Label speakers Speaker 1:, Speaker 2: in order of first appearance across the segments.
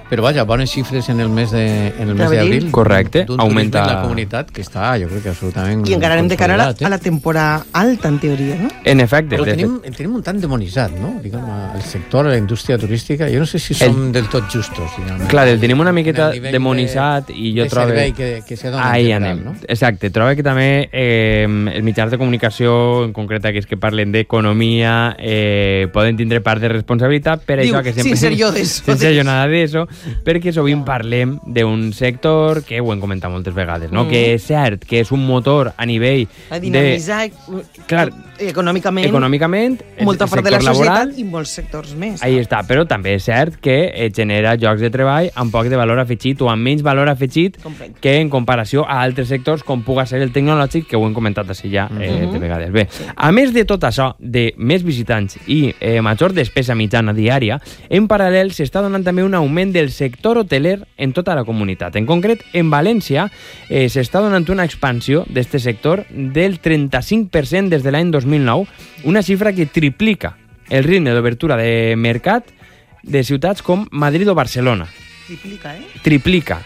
Speaker 1: Però vaja, bones xifres en el mes d'abril.
Speaker 2: Correcte,
Speaker 1: augmenta la comunitat, que està, jo crec que absolutament
Speaker 3: i encara anem de cara a la temporada alta, en teoria, no?
Speaker 2: En efecte.
Speaker 1: Però tenim un tant demonitzat, no? Diguem, el sector, la indústria turística, jo no sé si som del tot justos, diguem.
Speaker 2: Clar, el tenim una miqueta demonitzat i jo trobo...
Speaker 1: De servei que se dona
Speaker 2: en general, no? Exacte, trobo que també els mitjans de comunicació, en concret aquells que parlen d'economia, poden tindre part de responsabilitat per això que sempre... Sense ser jo nada d'això, perquè sovint parlem d'un sector que ho hem comentat moltes vegades, no? Que és cert que és un motor a nivell
Speaker 3: a dinamitzar econòmicament molta part de la societat i molts sectors més.
Speaker 2: Ahí està, però també és cert que genera llocs de treball amb poc de valor afegit o amb menys valor afegit que en comparació a altres sectors com puga ser el tecnològic, que ho hem comentat així ja de vegades. Bé, a més de tot això, de més visitants i major despesa mitjana diària, en paral·lel s'està donant també un augment del sector hoteler en tota la comunitat. En concret, en València s'està donant una expansió d'aquest sector del 35% des de l'any 2009, una xifra que triplica el ritme d'obertura de mercat de ciutats com Madrid o Barcelona. Triplica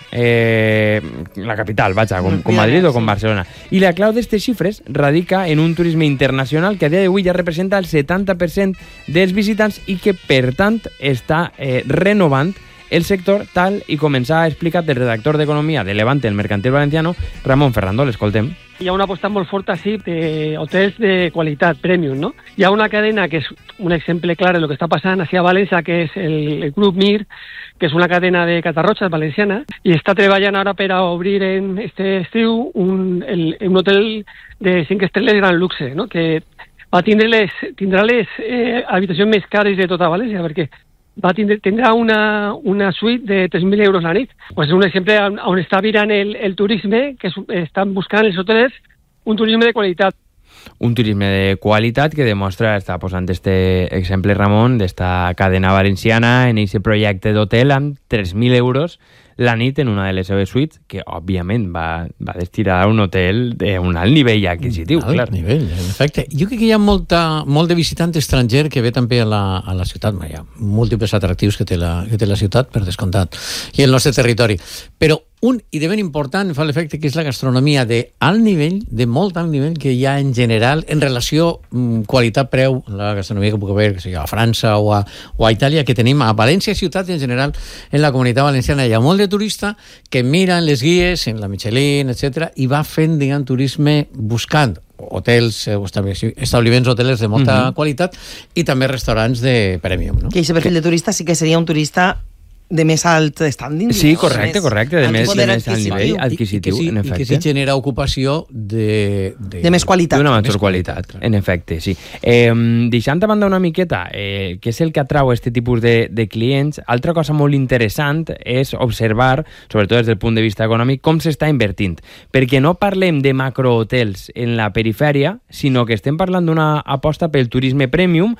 Speaker 2: la capital, vaja, com Madrid o com Barcelona. I la clau d'aquestes xifres radica en un turisme internacional que a dia d'avui ja representa el 70% dels visitants i que, per tant, està renovant el sector, tal i com ens ha explicat el redactor d'Economia de Levante, el Mercantil Valenciano, Ramon Ferrando. L'escoltem.
Speaker 4: Hi ha una aposta molt forta, sí, d'hotels de qualitat, premium, no? Hi ha una cadena que és un exemple clar de lo que està passant a València, que és el Grup Mir, que és una cadena de Catarrochas valenciana, i està treballant ara per a obrir en este estiu un hotel de 5 estrelles gran luxe, no? Que va tindrà les habitacions més cares de tota València, perquè tindrà una suite de 3.000 euros la nit. Pues és un exemple on està virant el turisme, que estan buscant els hotelers un turisme de qualitat.
Speaker 2: Un turisme de qualitat que demostra, està posant este exemple Ramon, d'esta cadena valenciana en aquest projecte d'hotel amb 3.000 euros la nit en una de les seves suites, que òbviament va destinar a un hotel d'un alt nivell adquisitiu.
Speaker 1: Alt nivell, en efecte. Jo crec que hi ha molt de visitant estranger que ve també a la ciutat. Hi ha múltiples atractius que té la ciutat, per descomptat, i el nostre territori. Però un i de ben important fa l'efecte que és la gastronomia de alt nivell, de molt alt nivell, que hi ha en general en relació qualitat-preu, la gastronomia que puc veure a França o a Itàlia, que tenim a València ciutat i en general en la comunitat valenciana. Hi ha molt de turista que miren les guies en la Michelin, etc., i va fent, diguem, turisme buscant hotels, establiments hotelers de molta qualitat i també restaurants de premium, no?
Speaker 3: Que aquest perfil de turista sí que seria un turista de més alt standing.
Speaker 2: Sí, correcte, de més alt nivell adquisitiu, en efecte.
Speaker 1: I que s'hi genera ocupació de
Speaker 3: més qualitat.
Speaker 2: D'una major qualitat, en efecte, sí. Deixant a banda una miqueta, que és el que atrau aquest tipus de clients, altra cosa molt interessant és observar, sobretot des del punt de vista econòmic, com s'està invertint. Perquè no parlem de macrohotels en la perifèria, sinó que estem parlant d'una aposta pel turisme premium.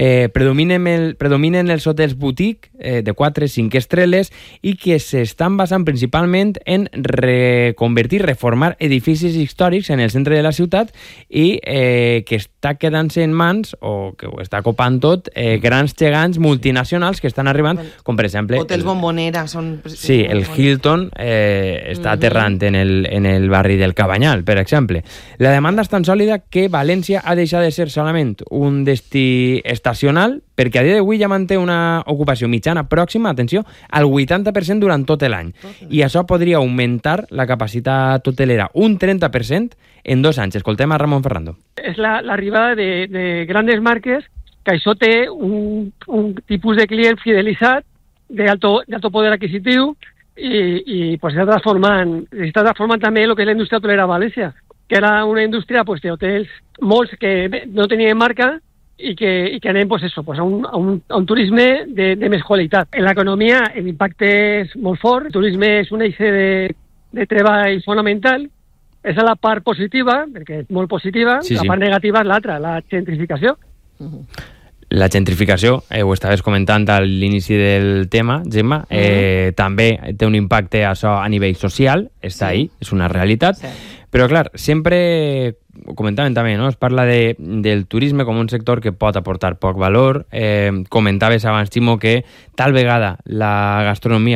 Speaker 2: Predominen els hotels boutique de 4-5 estrelles i que s'estan basant principalment en reconvertir, reformar edificis històrics en el centre de la ciutat i que està quedant-se en mans, o que ho està copant tot, grans gegants multinacionals que estan arribant, com per exemple...
Speaker 3: Hotels Bombonera són...
Speaker 2: Sí, el Hilton està aterrant en el barri del Cabanyal, per exemple. La demanda és tan sòlida que València ha deixat de ser solament un destí estacional, perquè a dia d'avui ja manté una ocupació mitjana pròxima, atenció, al 80% durant tot l'any. I això podria augmentar la capacitat hotelera un 30% en 2 anys. Escoltem a Ramon Ferrando.
Speaker 4: És l'arribada de grandes marques, que això té un tipus de client fidelitzat, d'alto poder adquisitiu, i pues, està transformant també el que és la indústria hotelera a València, que era una indústria pues, d'hotels molts que no tenien marca, i que anem pues eso, pues a un turisme de més qualitat. En l'economia l'impacte és molt fort, el turisme és un eix de treball fonamental, és la part positiva, perquè és molt positiva, la part negativa és l'altra, la gentrificació.
Speaker 2: La gentrificació, ho estaves comentant a l'inici del tema, Gemma, també té un impacte això a nivell social, està ahí, és una realitat, però clar, sempre ho comentàvem també, no? Es parla del turisme com un sector que pot aportar poc valor. Comentaves abans, Ximo, que tal vegada la gastronomia